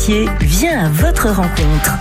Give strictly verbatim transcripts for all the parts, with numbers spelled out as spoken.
métier vient à votre rencontre.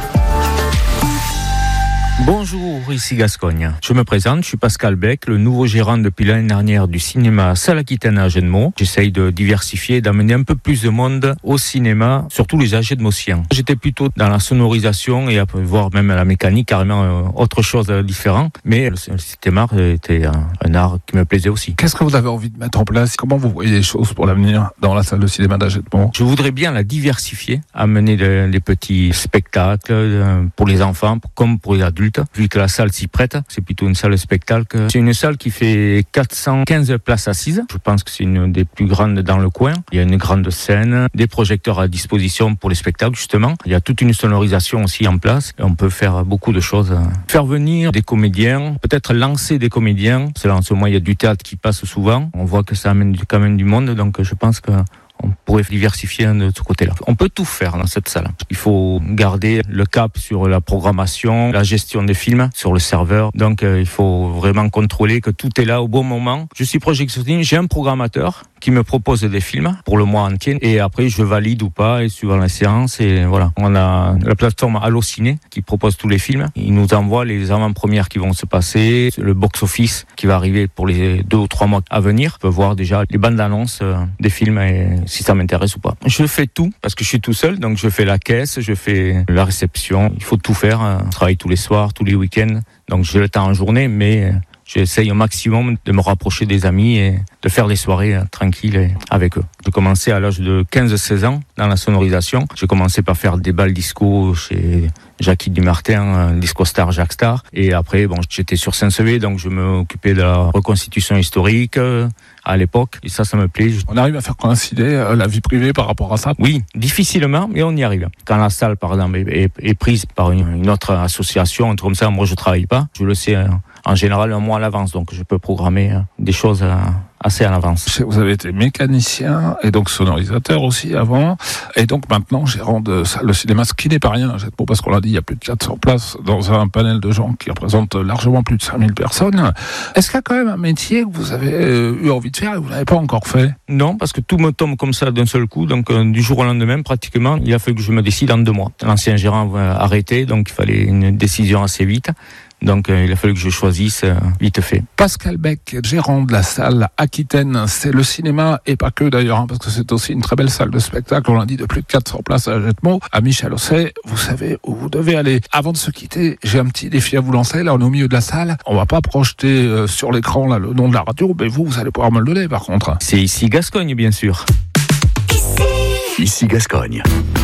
Bonjour, ici Gascogne. Je me présente, je suis Pascal Beck, le nouveau gérant depuis l'année dernière du cinéma Salle Aquitaine à Agenmot. J'essaye de diversifier, d'amener un peu plus de monde au cinéma, surtout les Agenmotiens. J'étais plutôt dans la sonorisation et à voir même la mécanique, carrément euh, autre chose de différent. Mais le, le cinéma était un, un art qui me plaisait aussi. Qu'est-ce que vous avez envie de mettre en place? Comment vous voyez les choses pour l'avenir dans la salle de cinéma d'Agenmot? Je voudrais bien la diversifier, amener des de, petits spectacles euh, pour les enfants comme pour les adultes. Vu que la salle s'y prête, c'est plutôt une salle de spectacle. C'est une salle qui fait quatre cent quinze places assises. Je pense que c'est une des plus grandes dans le coin. Il y a une grande scène, des projecteurs à disposition pour les spectacles justement. Il y a toute une sonorisation aussi en place. Et on peut faire beaucoup de choses. Faire venir des comédiens, peut-être lancer des comédiens. C'est là en ce moment il y a du théâtre qui passe souvent. On voit que ça amène quand même du monde, donc je pense que on pourrait diversifier de ce côté-là. On peut tout faire dans cette salle. Il faut garder le cap sur la programmation, la gestion des films, sur le serveur. Donc euh, il faut vraiment contrôler que tout est là au bon moment. Je suis projectionniste, j'ai un programmateur qui me propose des films pour le mois entier et après je valide ou pas et suivant la séance et voilà. On a la plateforme Allociné qui propose tous les films. Il nous envoie les avant-premières qui vont se passer, le box-office qui va arriver pour les deux ou trois mois à venir. On peut voir déjà les bandes annonces des films et si ça m'intéresse ou pas. Je fais tout parce que je suis tout seul, donc je fais la caisse, je fais la réception. Il faut tout faire. Je travaille tous les soirs, tous les week-ends, donc j'ai le temps en journée, mais j'essaye au maximum de me rapprocher des amis et de faire des soirées euh, tranquilles et avec eux. J'ai commencé à l'âge de quinze seize ans dans la sonorisation. J'ai commencé par faire des balles disco chez Jackie Dumartin, Disco Star, Jacques Star. Et après, bon, j'étais sur Saint-Sevé, donc je m'occupais de la reconstitution historique euh, à l'époque. Et ça, ça me plaît. On arrive à faire coïncider euh, la vie privée par rapport à ça? Oui, difficilement, mais on y arrive. Quand la salle, par exemple, est, est, est prise par une, une autre association, un truc comme ça, moi je travaille pas. Je le sais euh, en général un mois à l'avance, donc je peux programmer euh, des choses euh, assez à l'avance. Vous avez été mécanicien et donc sonorisateur aussi avant, et donc maintenant gérant de salle de cinéma, ce qui n'est pas rien, parce qu'on l'a dit, il y a plus de quatre cents places dans un panel de gens qui représentent largement plus de cinq mille personnes. Est-ce qu'il y a quand même un métier que vous avez eu envie de faire et que vous n'avez pas encore fait? Non, parce que tout me tombe comme ça d'un seul coup, donc euh, du jour au lendemain pratiquement, il a fallu que je me décide en deux mois. L'ancien gérant a arrêté, donc il fallait une décision assez vite. Donc euh, il a fallu que je choisisse euh, vite fait. Pascal Beck, gérant de la salle Aquitaine, c'est le cinéma et pas que d'ailleurs, hein, parce que c'est aussi une très belle salle de spectacle, on l'a dit, de plus de quatre cents places à Agenmot. À Michel-Ossay, vous savez où vous devez aller. Avant de se quitter, j'ai un petit défi à vous lancer. Là, on est au milieu de la salle. On va pas projeter euh, sur l'écran là le nom de la radio, mais vous, vous allez pouvoir me le donner par contre. C'est ici Gascogne, bien sûr. Ici, ici Gascogne.